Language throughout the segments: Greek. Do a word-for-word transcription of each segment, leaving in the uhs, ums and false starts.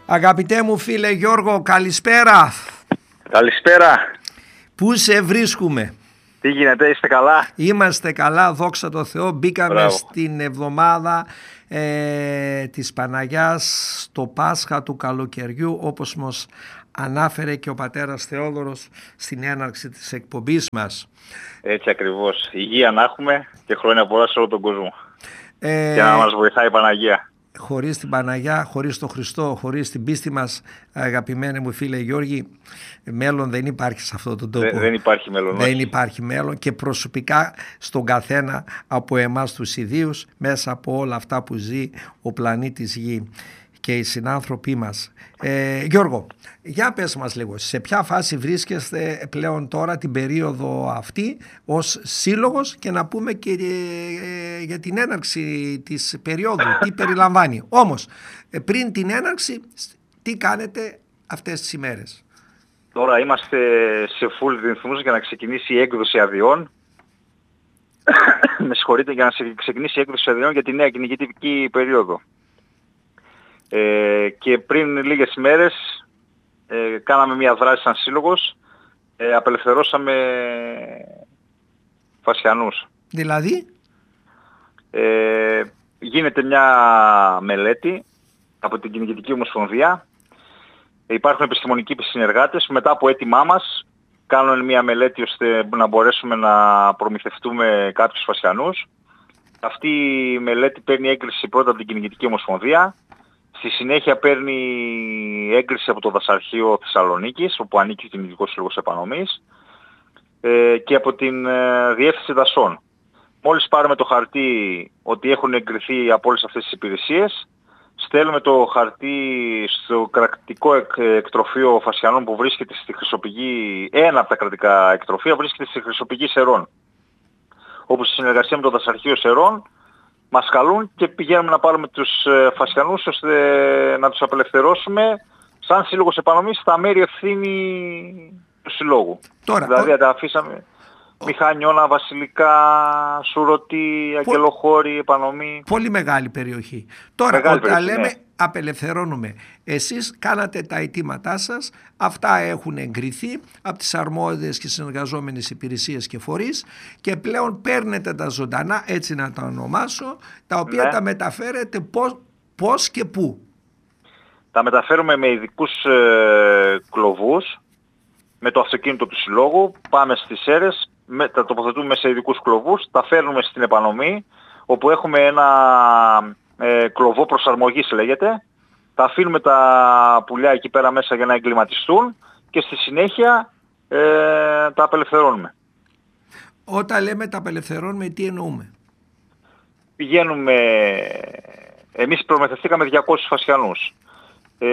Αγαπητέ μου φίλε Γιώργο, καλησπέρα. Καλησπέρα. Πού σε βρίσκουμε? Τι γίνεται, είστε καλά? Είμαστε καλά, δόξα τω Θεώ. Μπήκαμε Μπράβο. στην εβδομάδα ε, της Παναγιάς, στο Πάσχα του καλοκαιριού, όπως μας ανάφερε και ο πατέρας Θεόδωρος στην έναρξη της εκπομπής μας. Έτσι ακριβώς. Υγεία να έχουμε και χρόνια πολλά σε όλο τον κόσμο. Ε, και να μας βοηθάει η Παναγία. Χωρίς την Παναγιά, χωρίς τον Χριστό, χωρίς την πίστη μας, αγαπημένοι μου φίλε Γιώργη, μέλλον δεν υπάρχει σε αυτόν τον τόπο. Δεν, δεν υπάρχει μέλλον. Δεν όχι. υπάρχει μέλλον, και προσωπικά στον καθένα από εμάς τους ιδίους, μέσα από όλα αυτά που ζει ο πλανήτης Γη και οι συνάνθρωποι μας. Ε, Γιώργο, για πες μας λίγο, σε ποια φάση βρίσκεστε πλέον τώρα την περίοδο αυτή ως σύλλογος, και να πούμε και ε, για την έναρξη της περίοδου, τι περιλαμβάνει. Όμως, ε, πριν την έναρξη, τι κάνετε αυτές τις ημέρες? Τώρα είμαστε σε full ρυθμούς για να ξεκινήσει η έκδοση αδειών. Με συγχωρείτε, για να ξεκινήσει η έκδοση αδειών για τη νέα κυνηγητική περίοδο. Ε, και πριν λίγες ημέρες ε, κάναμε μια δράση σαν σύλλογος, ε, απελευθερώσαμε φασιανούς. Δηλαδή? Ε, γίνεται μια μελέτη από την Κυνηγητική Ομοσπονδία. Ε, υπάρχουν επιστημονικοί συνεργάτες που μετά από αίτημά μας κάνουν μια μελέτη ώστε να μπορέσουμε να προμηθευτούμε κάποιους φασιανούς. Αυτή η μελέτη παίρνει έγκριση πρώτα από την Κυνηγητική Ομοσπονδία. Στη συνέχεια παίρνει έγκριση από το Δασαρχείο Θεσσαλονίκης, όπου ανήκει ο Κυνηγητικός Σύλλογος Επανομής, ε, και από την ε, Διεύθυνση Δασών. Μόλις πάρουμε το χαρτί ότι έχουν εγκριθεί από όλες αυτές τις υπηρεσίες, στέλνουμε το χαρτί στο κρατικό εκ, εκτροφείο φασιανών που βρίσκεται στη Χρυσοπηγή, ένα από τα κρατικά εκτροφεία βρίσκεται στη Χρυσοπηγή Σερών, όπου στη συνεργασία με το Δασαρχείο Σερών μας καλούν και πηγαίνουμε να πάρουμε τους φασιανούς ώστε να τους απελευθερώσουμε σαν σύλλογος επανομής στα μέρη ευθύνη του συλλόγου. Τώρα, δηλαδή ο... τα αφήσαμε ο... Μηχανιώνα, Βασιλικά, Σουρωτή, Αγγελοχώρη, Επανομή. Πολύ μεγάλη περιοχή. Τώρα μεγάλη όταν περιοχή, λέμε ναι. Απελευθερώνουμε, εσείς κάνατε τα αιτήματά σας, αυτά έχουν εγκριθεί από τις αρμόδιες και συνεργαζόμενες υπηρεσίες και φορείς, και πλέον παίρνετε τα ζωντανά, έτσι να τα ονομάσω, τα οποία ναι. τα μεταφέρετε πώς, πώς και πού? Τα μεταφέρουμε με ειδικούς ε, κλωβούς, με το αυτοκίνητο του συλλόγου, πάμε στις Σέρρες, με, τα τοποθετούμε σε ειδικούς κλωβούς, τα φέρνουμε στην Επανομή, όπου έχουμε ένα ε, κλωβό προσαρμογής λέγεται, τα αφήνουμε τα πουλιά εκεί πέρα μέσα για να εγκληματιστούν και στη συνέχεια ε, τα απελευθερώνουμε. Όταν λέμε τα απελευθερώνουμε, τι εννοούμε? Πηγαίνουμε, εμείς προμηθευτήκαμε διακόσιους φασιανούς ε,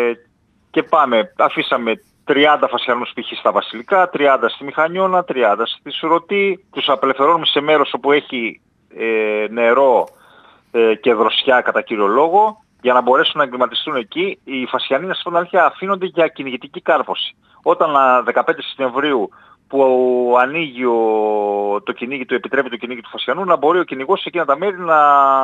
και πάμε, αφήσαμε τριάντα φασιανούς π.χ. στα Βασιλικά, τριάντα στη Μηχανιώνα, τριάντα στη Σουρωτή, τους απελευθερώνουμε σε μέρος όπου έχει ε, νερό ε, και δροσιά κατά κύριο λόγο, για να μπορέσουν να εγκληματιστούν εκεί. Οι φασιανοί, να σας πω την αλήθεια, αφήνονται για κυνηγητική κάρπωση. Όταν δεκαπέντε Σεπτεμβρίου που ανοίγει ο, το κυνήγι, το επιτρέπει το κυνήγι του φασιανού, να μπορεί ο κυνηγός σε εκείνα τα μέρη να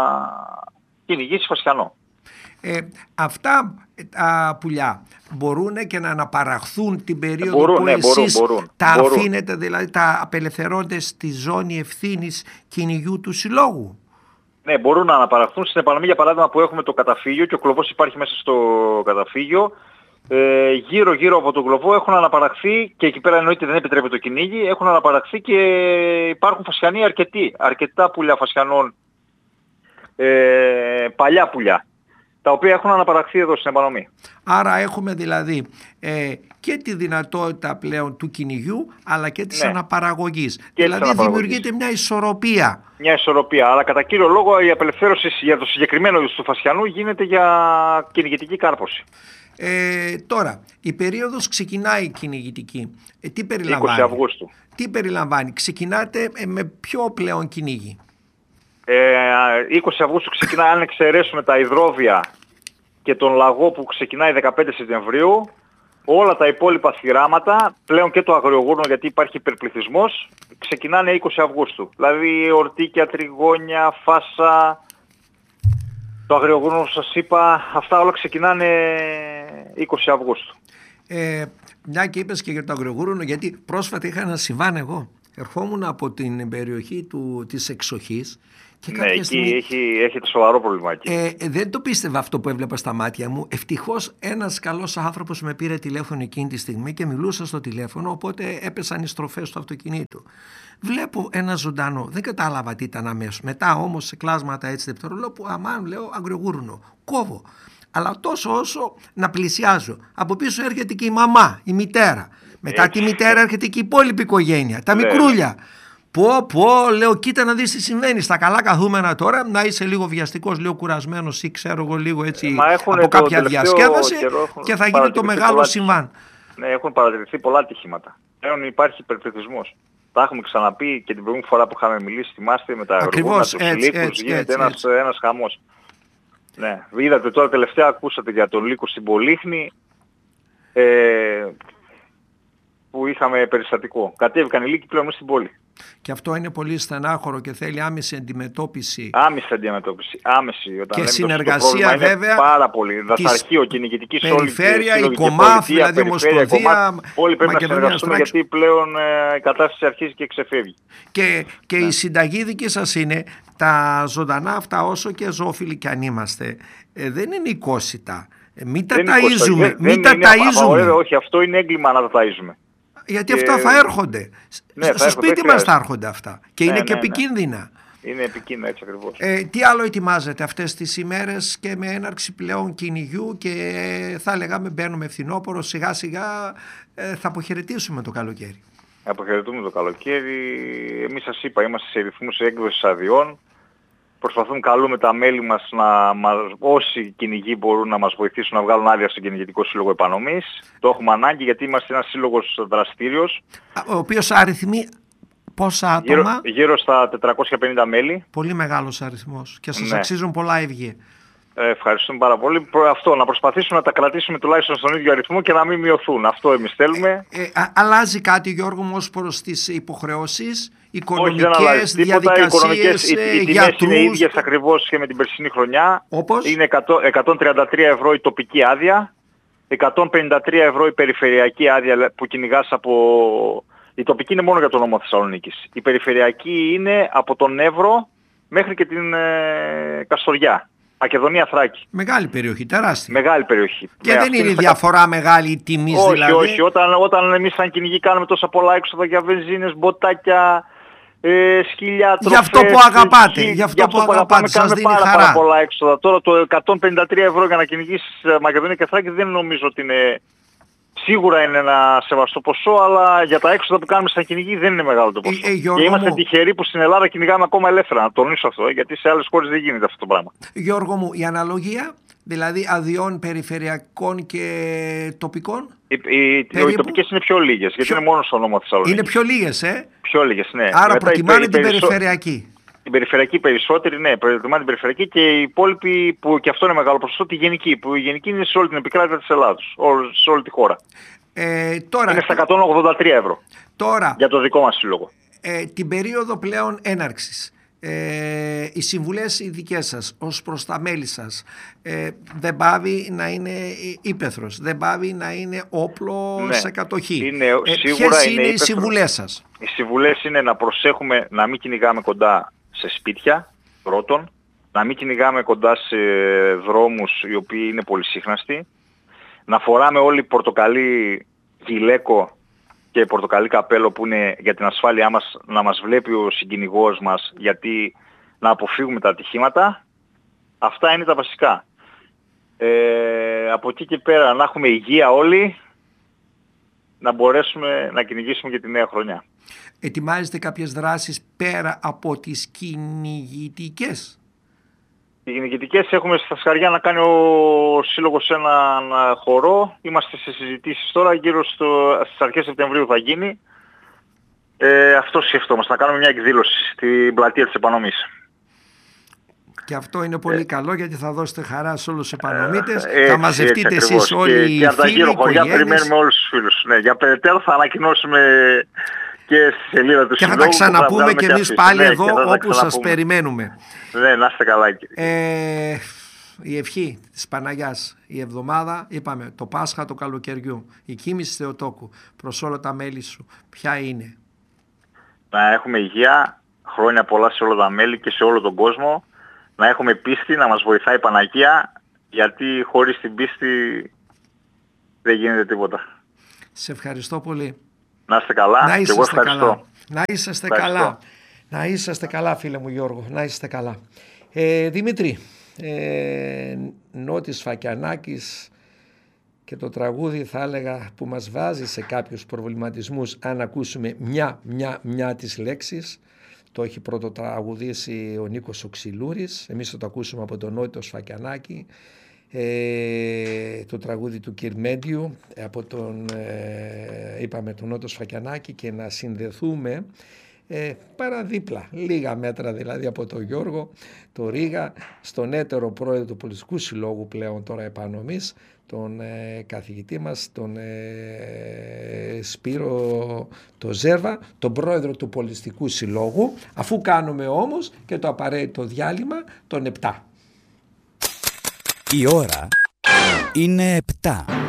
κυνηγήσει φασιανό. Ε, αυτά τα πουλιά μπορούν και να αναπαραχθούν την περίοδο μπορούν, που ναι, εσείς μπορούν, μπορούν, τα μπορούν. αφήνετε, δηλαδή τα απελευθερώνετε στη ζώνη ευθύνης κυνηγιού του συλλόγου? Ναι, μπορούν να αναπαραχθούν. Στην Επανομή, για παράδειγμα, που έχουμε το καταφύγιο και ο κλωβός υπάρχει μέσα στο καταφύγιο, ε, γύρω γύρω από τον κλωβό έχουν αναπαραχθεί, και εκεί πέρα εννοείται δεν επιτρέπει το κυνήγι, έχουν αναπαραχθεί και υπάρχουν φασιανοί αρκετοί, αρκετά πουλιά φασιανών, ε, παλιά πουλιά, τα οποία έχουν αναπαραχθεί εδώ στην Επανομή. Άρα έχουμε δηλαδή ε, και τη δυνατότητα πλέον του κυνηγιού, αλλά και της ναι. αναπαραγωγής. Και δηλαδή της αναπαραγωγής. Δημιουργείται μια ισορροπία. Μια ισορροπία, αλλά κατά κύριο λόγο η απελευθέρωση για το συγκεκριμένο του φασιανού γίνεται για κυνηγητική κάρπωση. Ε, τώρα, η περίοδος ξεκινάει η κυνηγητική. Ε, τι περιλαμβάνει? είκοσι Αυγούστου. Τι περιλαμβάνει? Ξεκινάτε ε, με ποιο πλέον κυνήγι? Ε, είκοσι Αυγούστου ξεκινάει, αν εξαιρέσουμε τα υδρόβια και τον λαγό που ξεκινάει δεκαπέντε Σεπτεμβρίου, όλα τα υπόλοιπα θυράματα, πλέον και το αγριογούρνο, γιατί υπάρχει υπερπληθυσμός, ξεκινάνε είκοσι Αυγούστου. Δηλαδή ορτίκια, τριγώνια, φάσα, Το Αγριογούρνο που σας είπα, αυτά όλα ξεκινάνε είκοσι Αυγούστου. Ε, μια και είπες και για το Αγριογούρνο, γιατί πρόσφατα είχα ένα συμβάν εγώ. Ερχόμουν από την περιοχή του, της εξοχής. Και ναι, εκεί στιγμή, έχει, έχει το σοβαρό πρόβλημα εκεί. Ε, δεν το πίστευα αυτό που έβλεπα στα μάτια μου. Ευτυχώς ένας καλός άνθρωπος με πήρε τηλέφωνο εκείνη τη στιγμή και μιλούσα στο τηλέφωνο, οπότε έπεσαν οι στροφές του αυτοκινήτου. Βλέπω ένα ζωντανό, δεν κατάλαβα τι ήταν αμέσως. Μετά όμως σε κλάσματα έτσι δευτερολέπου, αμάν λέω Αγριογούρνο, κόβω. Αλλά τόσο όσο να πλησιάζω. Από πίσω έρχεται και η μαμά, η μητέρα. Μετά έτσι. Τη μητέρα έρχεται και η υπόλοιπη οικογένεια, τα μικρούλια. Πω πω, λέω κοίτα να δεις τι συμβαίνει. Στα καλά καθούμενα τώρα, να είσαι λίγο βιαστικός, λίγο κουρασμένος ή ξέρω εγώ λίγο έτσι από κάποια διασκέδαση και θα γίνει το μεγάλο συμβάν. Ναι, έχουν παρατηρηθεί πολλά ατυχήματα. Πλέον υπάρχει υπερπληθυσμός. Τα έχουμε ξαναπεί και την προηγούμενη φορά που είχαμε μιλήσει, θυμάστε, με τα αγρογούρνα, τους λύκους, γίνεται έτσι, ένας, έτσι. ένας χαμός. Ναι, είδατε τώρα τελευταία, ακούσατε για τον λύκο στην Πολύχνη, ε, που είχαμε περιστατικό. Κατέβηκαν οι λύκοι πλέον στην πόλη. Και αυτό είναι πολύ στενάχωρο και θέλει άμεση αντιμετώπιση. Άμεση αντιμετώπιση. Άμεση. Όταν και συνεργασία βέβαια. Πάρα πολύ. Δασαρχείο και νικητική σε όλη την περιφέρεια, η ΚΟΜΑΦ, δηλαδή η Ομοσπονδία. Όλοι πρέπει να συνεργαστούμε γιατί πλέον ε, η κατάσταση αρχίζει και ξεφεύγει. Και, και ναι. η συνταγή δική σας είναι τα ζωντανά αυτά, όσο και ζωόφιλοι κι αν είμαστε, ε, δεν είναι οικόσιτα. Ε, μην τα ταΐζουμε. Μην τα ταΐζουμε. Όχι, αυτό είναι έγκλημα να τα ταΐζουμε. Γιατί και... αυτά θα έρχονται. Ναι, στο θα σπίτι μας θα έρχονται αυτά. Και ναι, είναι ναι, και επικίνδυνα. Ναι. Είναι επικίνδυνα, έτσι ακριβώς. Ε, τι άλλο ετοιμάζετε αυτές τις ημέρες και με έναρξη πλέον κυνηγιού και θα λέγαμε μπαίνουμε φθινόπωρο, σιγά σιγά ε, θα αποχαιρετήσουμε το καλοκαίρι. Αποχαιρετούμε το καλοκαίρι. Εμείς σας είπα, είμαστε σε ρυθμούς έκδοσης αδειών. Προσπαθούμε, καλούμε τα μέλη μας, να μας, όσοι κυνηγοί μπορούν να μας βοηθήσουν να βγάλουν άδεια στον Κυνηγητικό Σύλλογο Επανομής. Το έχουμε ανάγκη γιατί είμαστε ένας σύλλογος δραστήριος. Ο οποίος αριθμεί πόσα άτομα? Γύρω, γύρω στα τετρακόσια πενήντα μέλη. Πολύ μεγάλος αριθμός και σας ναι. αξίζουν πολλά ευγή. Ε, ευχαριστούμε πάρα πολύ. Αυτό, να προσπαθήσουμε να τα κρατήσουμε τουλάχιστον στον ίδιο αριθμό και να μην μειωθούν. Αυτό εμείς θέλουμε. Ε, ε, α, αλλάζει κάτι, Γιώργο μου, ως προς τις υποχρεώσεις, οικονομικές, διαδικασίες, οι, οι τιμές είναι ίδιες ακριβώς και με την περσινή χρονιά. Όπως? Είναι εκατόν τριάντα τρία ευρώ η τοπική άδεια, εκατόν πενήντα τρία ευρώ η περιφερειακή άδεια που κυνηγάς από... Η τοπική είναι μόνο για τον νομό Θεσσαλονίκης. Η περιφερειακή είναι από τον Εύρο μέχρι και την ε, Καστοριά. Μακεδονία, Θράκη. Μεγάλη περιοχή, τεράστια. Μεγάλη περιοχή. Και με δεν είναι η διαφορά κα... μεγάλη η τιμή δηλαδή. Όχι, όχι. Όταν, όταν εμείς σαν κυνηγοί κάνουμε τόσα πολλά έξοδα για βενζίνες, μποτάκια, ε, σκυλιά, τροφές. Γι' αυτό που αγαπάτε. Γι' αυτό, αυτό που αγαπάτε. Σας δίνει πάρα, χαρά. Πάρα πολλά έξοδα. Τώρα το εκατόν πενήντα τρία ευρώ για να κυνηγήσεις Μακεδονία και Θράκη δεν νομίζω ότι είναι... Σίγουρα είναι ένα σεβαστό ποσό, αλλά για τα έξοδα που κάνουμε σαν κυνηγοί δεν είναι μεγάλο το ποσό. Ε, ε, και είμαστε μου... τυχεροί που στην Ελλάδα κυνηγάμε ακόμα ελεύθερα. Να τονίσω αυτό, ε, γιατί σε άλλες χώρες δεν γίνεται αυτό το πράγμα. Γιώργο μου, η αναλογία, δηλαδή αδειών περιφερειακών και τοπικών. Οι, οι, οι τοπικές είναι πιο λίγες, γιατί πιο... είναι μόνο στο νόμο Θεσσαλονίκη. Είναι πιο λίγες, ε. Πιο λίγες, ναι. Άρα μετά προτιμάνε η, την περισσο... περιφερειακή. Την περιφερειακή περισσότερη, ναι, προτιμάνε την περιφερειακή και οι υπόλοιποι, που και αυτό είναι μεγάλο ποσοστό, τη γενική, που η γενική είναι σε όλη την επικράτεια της Ελλάδος, σε όλη τη χώρα. Ε, τώρα, είναι στα εκατόν ογδόντα τρία ευρώ τώρα, για το δικό μας σύλλογο. Ε, την περίοδο πλέον έναρξης, ε, οι συμβουλές οι δικές σας ως προς τα μέλη σας ε, δεν πάβει να είναι ύπαιθρος, δεν πάβει να είναι όπλο ναι, σε κατοχή. Είναι, ε, σίγουρα ποιες είναι, είναι οι συμβουλές σας? Οι συμβουλές είναι να προσέχουμε να μην κυνηγάμε κοντά σε σπίτια πρώτον, να μην κυνηγάμε κοντά σε δρόμους οι οποίοι είναι πολυσύχναστοι, να φοράμε όλοι πορτοκαλί γυλαίκο και πορτοκαλί καπέλο που είναι για την ασφάλειά μας, να μας βλέπει ο συγκυνηγός μας, γιατί να αποφύγουμε τα ατυχήματα. Αυτά είναι τα βασικά. Ε, από εκεί και πέρα να έχουμε υγεία όλοι, να μπορέσουμε να κυνηγήσουμε και τη νέα χρονιά. Ετοιμάζετε κάποιες δράσεις πέρα από τις κυνηγητικές? Οι κυνηγητικές έχουμε στα σκαριά να κάνει ο σύλλογος έναν χορό. Είμαστε σε συζητήσεις τώρα, γύρω στο, στις αρχές Σεπτεμβρίου θα γίνει. Ε, αυτό σκεφτόμαστε, να κάνουμε μια εκδήλωση στην πλατεία της Επανομής. Και αυτό είναι πολύ ε, καλό γιατί θα δώσετε χαρά σε όλους τους επανομίτες. Ε, θα μαζευτείτε έτσι, εσείς όλοι και, οι φίλοι, και από τα γύρω χωριά περιμένουμε όλους τους φίλους. Ναι, για περαιτέρω θα ανακοινώσουμε και στη σελίδα του και συλλόγου. Και θα τα ξαναπούμε και, και εμείς πάλι ναι, εδώ όπου σας περιμένουμε. Ναι, να είστε καλά κύριε. Ε, η ευχή της Παναγιάς, η εβδομάδα, είπαμε, το Πάσχα του καλοκαιριού, η κοίμηση Θεοτόκου προς όλα τα μέλη σου, ποια είναι? Να έχουμε υγεία, χρόνια πολλά σε όλα τα μέλη και σε όλο τον κόσμο, να έχουμε πίστη, να μας βοηθάει η Παναγία, γιατί χωρίς την πίστη δεν γίνεται τίποτα. Σε ευχαριστώ πολύ. Να είστε καλά. Να είσαστε και εγώ ευχαριστώ. καλά. Να είσαστε ευχαριστώ. καλά. Να είσαστε καλά, φίλε μου Γιώργο. Να είσαστε καλά. Ε, Δημήτρη, ε, Νότης Φακιανάκης και το τραγούδι θα έλεγα που μας βάζει σε κάποιους προβληματισμούς αν ακούσουμε μια, μια, μια τις λέξεις. Το έχει πρώτο τραγουδήσει ο Νίκος ο Ξυλούρης. Εμείς θα το ακούσουμε από τον Νότιο Σφακιανάκη. Ε, το τραγούδι του Κυρμέντιου από τον ε, είπαμε τον Νότο Σφακιανάκη και να συνδεθούμε ε, παραδίπλα λίγα μέτρα δηλαδή από τον Γιώργο το Ρίγα στον έτερο πρόεδρο του Πολιτικού Συλλόγου πλέον τώρα επάνω εμείς, τον ε, καθηγητή μας τον ε, Σπύρο το Ζέρβα, τον πρόεδρο του Πολιτικού Συλλόγου, αφού κάνουμε όμως και το απαραίτητο διάλειμμα των επτά. Η ώρα είναι επτά.